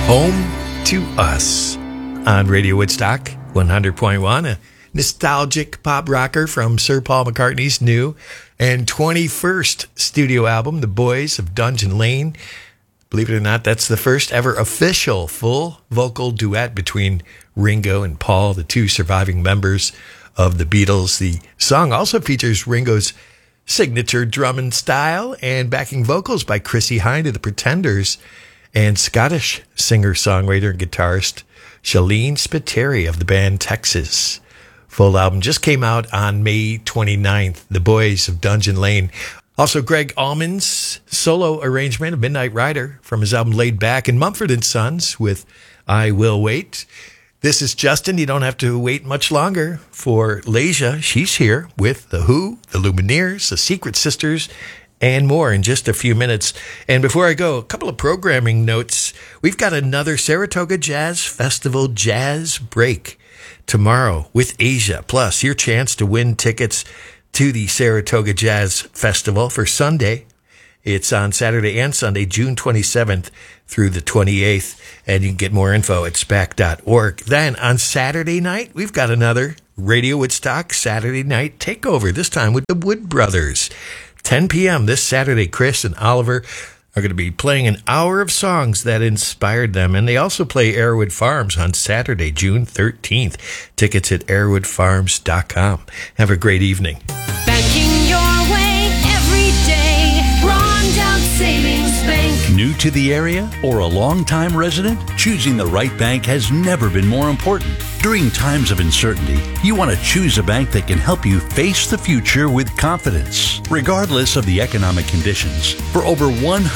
Home to Us on Radio Woodstock 100.1, a nostalgic pop rocker from Sir Paul McCartney's new and 21st studio album, The Boys of Dungeon Lane. Believe it or not, that's the first ever official full vocal duet between Ringo and Paul, the two surviving members of the Beatles. The song also features Ringo's signature drumming style and backing vocals by Chrissie Hynde of the Pretenders and Scottish singer-songwriter and guitarist Shalene Spiteri of the band Texas. Full album just came out on May 29th, The Boys of Dungeon Lane. Also, Greg Allman's solo arrangement of Midnight Rider from his album Laid Back, and Mumford & Sons with I Will Wait. This is Justin. You don't have to wait much longer for Leisha. She's here with The Who, The Lumineers, The Secret Sisters, and more in just a few minutes. And before I go, a couple of programming notes. We've got another Saratoga Jazz Festival Jazz Break tomorrow with Asia. Plus, your chance to win tickets to the Saratoga Jazz Festival for Sunday. It's on Saturday and Sunday, June 27th through the 28th. And you can get more info at SPAC.org. Then on Saturday night, we've got another Radio Woodstock Saturday Night Takeover, this time with the Wood Brothers. 10 p.m. this Saturday, Chris and Oliver are going to be playing an hour of songs that inspired them. And they also play Airwood Farms on Saturday, June 13th. Tickets at airwoodfarms.com. Have a great evening. Banking your way every day. Rondout Savings Bank. New to the area or a long-time resident? Choosing the right bank has never been more important. During times of uncertainty, you want to choose a bank that can help you face the future with confidence, regardless of the economic conditions. For over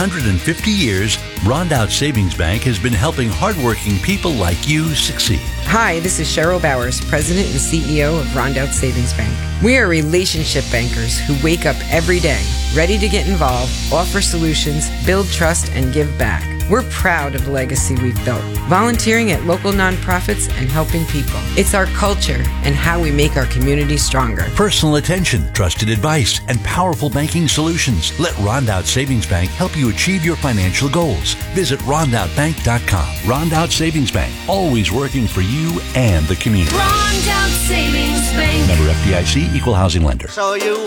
150 years, Rondout Savings Bank has been helping hardworking people like you succeed. Hi, this is Cheryl Bowers, President and CEO of Rondout Savings Bank. We are relationship bankers who wake up every day, ready to get involved, offer solutions, build trust, and give back. We're proud of the legacy we've built, volunteering at local nonprofits and helping people. It's our culture and how we make our community stronger. Personal attention, trusted advice, and powerful banking solutions. Let Rondout Savings Bank help you achieve your financial goals. Visit rondoutbank.com. Rondout Savings Bank, always working for you and the community. Rondout Savings Bank. Member FDIC, Equal Housing Lender. So you